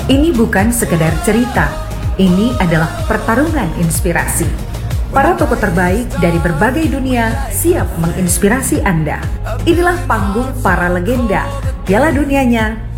Ini bukan sekedar cerita, ini adalah pertarungan inspirasi. Para tokoh terbaik dari berbagai dunia siap menginspirasi Anda. Inilah panggung para legenda, Piala Dunianya